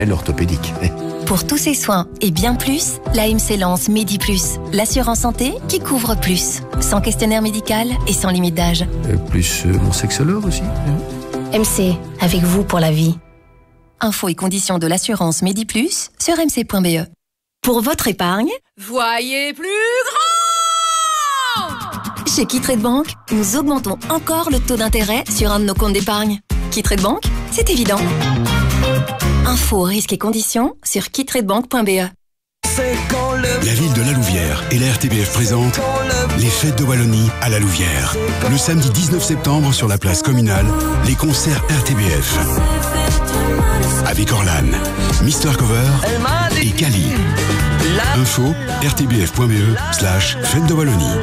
L'orthopédique. Pour tous ces soins et bien plus, l'AMC lance MediPlus, l'assurance santé qui couvre plus. Sans questionnaire médical et sans limite d'âge. Plus mon sexologue aussi. MC, avec vous pour la vie. Infos et conditions de l'assurance MediPlus sur mc.be. Pour votre épargne, voyez plus grand! Chez Kitrade Bank, nous augmentons encore le taux d'intérêt sur un de nos comptes d'épargne. Kitrade Bank, c'est évident. Infos, risques et conditions sur kitradebank.be. La ville de La Louvière et la RTBF présente les fêtes de Wallonie à La Louvière. Le samedi 19 septembre sur la place communale, les concerts RTBF. Avec Orlan, Mister Cover et Kali. Info rtbf.be/fête de Wallonie.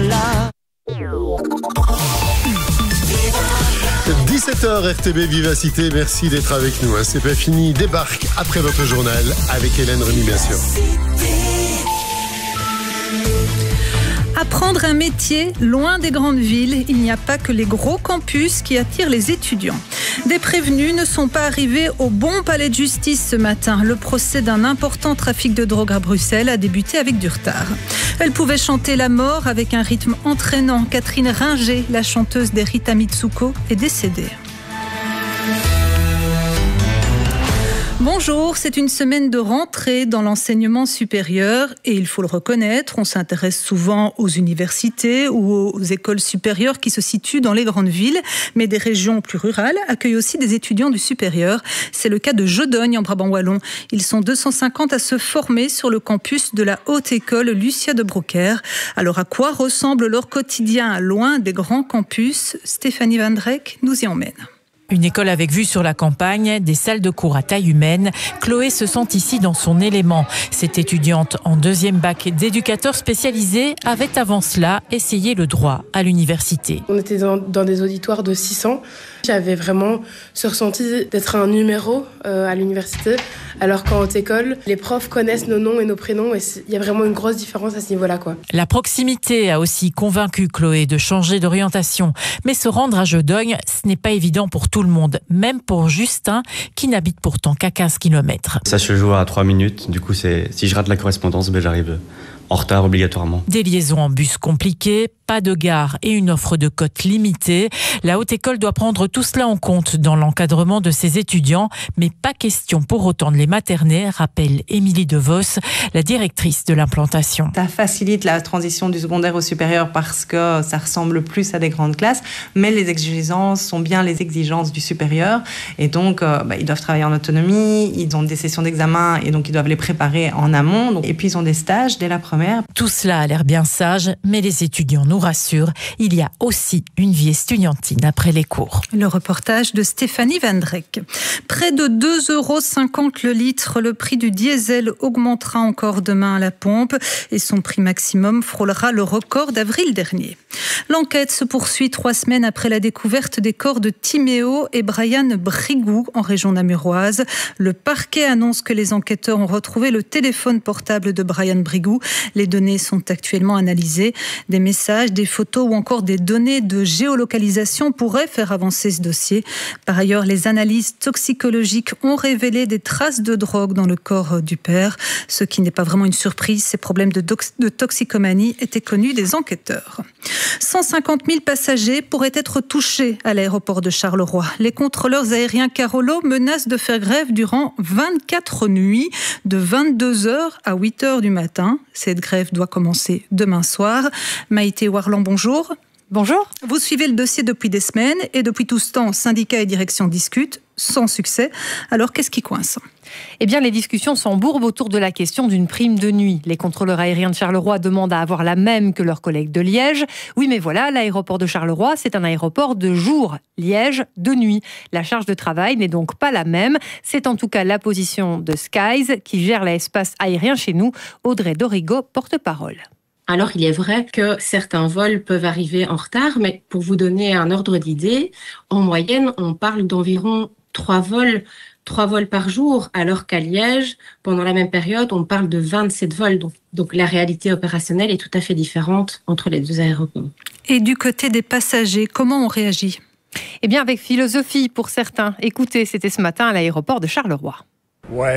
17h RTB Vivacité, merci d'être avec nous. C'est pas fini, débarque après votre journal avec Hélène Remy bien sûr. Apprendre un métier loin des grandes villes, il n'y a pas que les gros campus qui attirent les étudiants. Des prévenus ne sont pas arrivés au bon palais de justice ce matin. Le procès d'un important trafic de drogue à Bruxelles a débuté avec du retard. Elle pouvait chanter la mort avec un rythme entraînant. Catherine Ringer, la chanteuse des Rita Mitsuko, est décédée. Bonjour, c'est une semaine de rentrée dans l'enseignement supérieur et il faut le reconnaître, on s'intéresse souvent aux universités ou aux écoles supérieures qui se situent dans les grandes villes, mais des régions plus rurales accueillent aussi des étudiants du supérieur. C'est le cas de Jodogne en Brabant wallon. Ils sont 250 à se former sur le campus de la haute école Lucia de Broekère. Alors à quoi ressemble leur quotidien loin des grands campus? Stéphanie Van Drek nous y emmène. Une école avec vue sur la campagne, des salles de cours à taille humaine. Chloé se sent ici dans son élément. Cette étudiante en deuxième bac d'éducateur spécialisé avait avant cela essayé le droit à l'université. On était dans des auditoires de 600. J'avais vraiment ce ressenti d'être un numéro à l'université, alors qu'en haute école, les profs connaissent nos noms et nos prénoms et il y a vraiment une grosse différence à ce niveau-là, quoi. La proximité a aussi convaincu Chloé de changer d'orientation. Mais se rendre à Jodogne, ce n'est pas évident pour tout le monde, même pour Justin, qui n'habite pourtant qu'à 15 km. Ça se joue à 3 minutes, du coup si je rate la correspondance, j'arrive en retard obligatoirement. Des liaisons en bus compliquées, pas de gare et une offre de cotes limitée. La haute école doit prendre tout cela en compte dans l'encadrement de ses étudiants, mais pas question pour autant de les materner, rappelle Émilie DeVos, la directrice de l'implantation. Ça facilite la transition du secondaire au supérieur parce que ça ressemble plus à des grandes classes, mais les exigences sont bien les exigences du supérieur et donc ils doivent travailler en autonomie, ils ont des sessions d'examen et donc ils doivent les préparer en amont et puis ils ont des stages dès la première. Tout cela a l'air bien sage, mais les étudiants nous rassurent, il y a aussi une vie estudiantine après les cours. Le reportage de Stéphanie Van Drek. Près de 2,50 € le litre, le prix du diesel augmentera encore demain à la pompe et son prix maximum frôlera le record d'avril dernier. L'enquête se poursuit 3 semaines après la découverte des corps de Timéo et Brian Brigou en région namuroise. Le parquet annonce que les enquêteurs ont retrouvé le téléphone portable de Brian Brigou. Les données sont actuellement analysées. Des messages, des photos ou encore des données de géolocalisation pourraient faire avancer ce dossier. Par ailleurs, les analyses toxicologiques ont révélé des traces de drogue dans le corps du père. Ce qui n'est pas vraiment une surprise, ces problèmes de toxicomanie étaient connus des enquêteurs. 150 000 passagers pourraient être touchés à l'aéroport de Charleroi. Les contrôleurs aériens Carolo menacent de faire grève durant 24 nuits, de 22h à 8h du matin. Cette grève doit commencer demain soir. Maïté Warlan, bonjour. Bonjour. Vous suivez le dossier depuis des semaines et depuis tout ce temps, syndicats et direction discutent, sans succès. Alors, qu'est-ce qui coince ? Eh bien, les discussions s'embourbent autour de la question d'une prime de nuit. Les contrôleurs aériens de Charleroi demandent à avoir la même que leurs collègues de Liège. Oui, mais voilà, l'aéroport de Charleroi, c'est un aéroport de jour. Liège, de nuit. La charge de travail n'est donc pas la même. C'est en tout cas la position de Skies, qui gère l'espace aérien chez nous. Audrey Dorigo, porte-parole. Alors, il est vrai que certains vols peuvent arriver en retard, mais pour vous donner un ordre d'idée, en moyenne, on parle d'environ 3 vols par jour, alors qu'à Liège, pendant la même période, on parle de 27 vols. Donc la réalité opérationnelle est tout à fait différente entre les deux aéroports. Et du côté des passagers, comment on réagit ? Eh bien, avec philosophie pour certains. Écoutez, c'était ce matin à l'aéroport de Charleroi. Ouais.